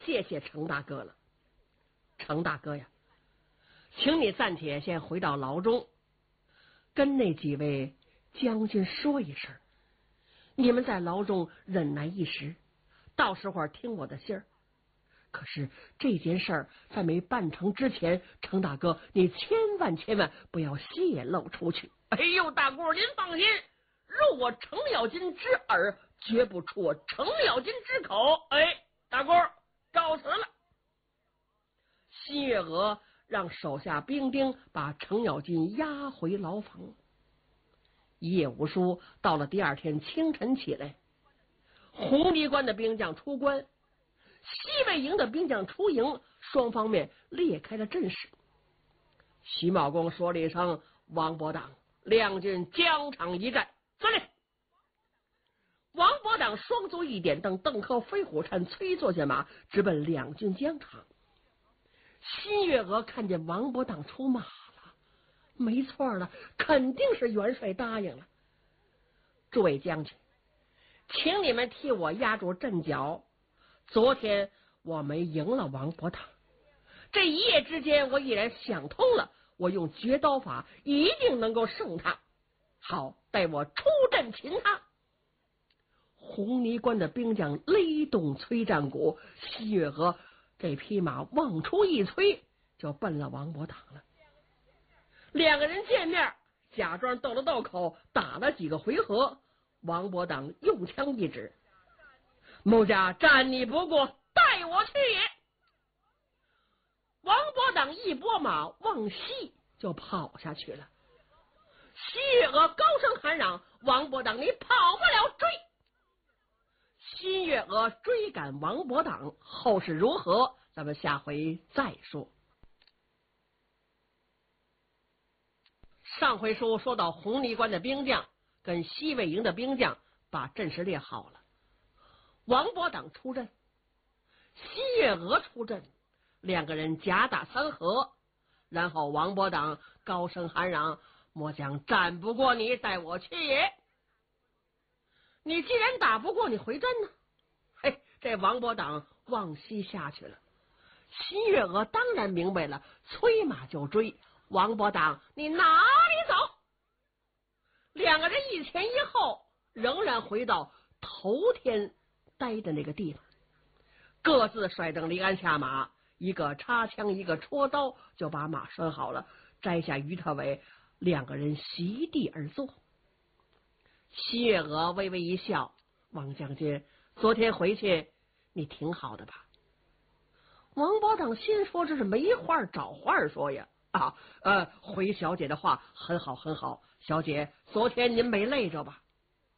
谢谢程大哥了。程大哥呀，请你暂且先回到牢中，跟那几位将军说一声，你们在牢中忍耐一时，到时候听我的信儿。可是这件事儿在没办成之前，程大哥你千万不要泄露出去。 哎呦，大姑您放心，入我程咬金之耳，绝不出我程咬金之口。哎，大姑告辞了。 新月娥让手下兵丁把程咬金押回牢房。一夜无书，到了第二天清晨起来，红泥关的兵将出关，西魏营的兵将出营，双方面列开了阵势。徐茂公说了一声：“王伯党，两军疆场一战，遵令。”王伯党双足一点蹬，邓克、飞虎搀催坐下马，直奔两军疆场。新月娥看见王伯党出马了，没错了，肯定是元帅答应了。诸位将军，请你们替我压住阵脚。昨天我们赢了王伯党，这一夜之间我已然想通了，我用绝刀法一定能够胜他。好，待我出阵擒他。红泥关的兵将勒动催战鼓，新月娥这匹马往出一催，就奔了王伯党了。两个人见面，假装斗了斗口，打了几个回合。王伯党用枪一指：“某家战你不过，带我去也！”王伯党一拨马往西就跑下去了。新月娥高声喊嚷：“王伯党，你跑不了，追！”新月娥追赶王伯党，后事如何，咱们下回再说。上回书说到红泥关的兵将跟西魏营的兵将把阵势列好了，王伯党出阵，新月娥出阵，两个人夹打三合，然后王伯党高声喊嚷：“末将战不过你，带我去也！”你既然打不过，你回阵呢？嘿，这王伯党往西下去了。新月娥当然明白了，催马就追。王伯党，你哪里走？两个人一前一后，仍然回到头天待的那个地方，各自甩蹬离鞍下马，一个插枪，一个戳刀，就把马拴好了，摘下鱼头尾，两个人席地而坐。新月娥微微一笑：“王将军，昨天回去你挺好的吧？”王伯党心说：“这是没话找话说呀！回小姐的话，很好很好。小姐，昨天您没累着吧？”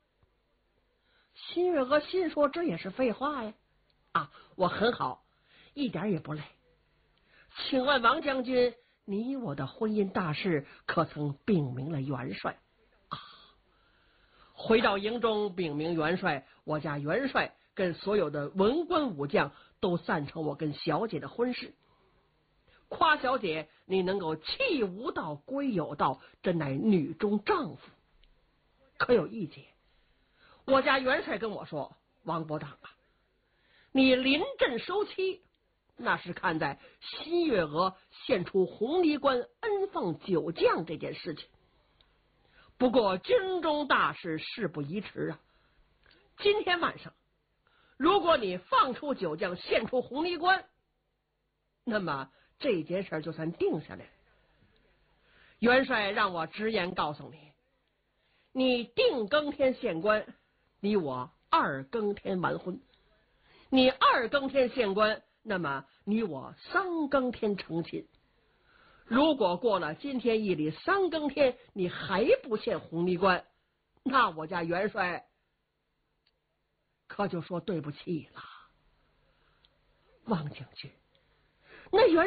新月娥心说：“这也是废话呀！我很好，一点也不累。请问王将军，你我的婚姻大事可曾禀明了元帅？”回到营中禀明元帅，我家元帅跟所有的文官武将都赞成我跟小姐的婚事。夸小姐你能够弃无道归有道，真乃女中丈夫。可有一节，我家元帅跟我说：“王伯党啊，你临阵收妻，那是看在新月娥献出红泥关恩奉九将这件事情。不过军中大事，事不宜迟啊。今天晚上，如果你放出九将，献出红泥关，那么这件事就算定下来。元帅让我直言告诉你，你定更天献官，你我二更天完婚；你二更天献官，那么你我三更天成亲。如果过了今天一里三更天，你还不献红泥关，那我家元帅可就说对不起了。王将军，那元